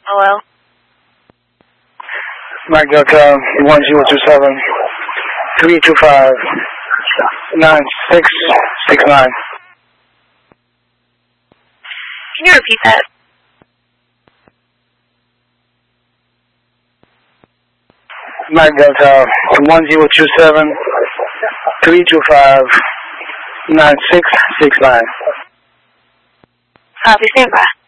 Hello? Mike Delta 1027 325 9669. Can you repeat that? Mike Delta 1027 325 9669. Copy, stand by.